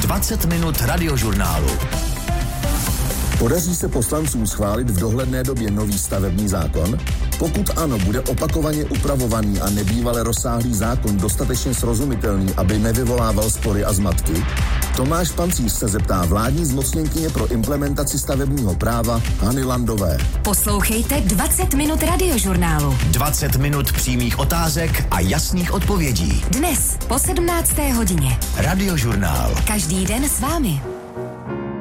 20 minut radiožurnálu. Podaří se poslancům schválit v dohledné době nový stavební zákon? Pokud ano, bude opakovaně upravovaný a nebývale rozsáhlý zákon dostatečně srozumitelný, aby nevyvolával spory a zmatky? Tomáš Pancíř se zeptá vládní zmocněnkyně pro implementaci stavebního práva Hany Landové. Poslouchejte 20 minut radiožurnálu. 20 minut přímých otázek a jasných odpovědí. Dnes po 17. hodině. Radiožurnál. Každý den s vámi.